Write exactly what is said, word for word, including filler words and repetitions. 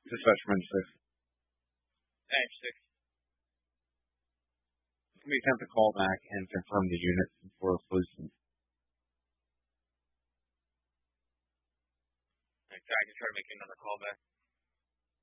Dispatch from six. Edge six. Can we attempt to call back and confirm the unit before police? I can try to make another call back.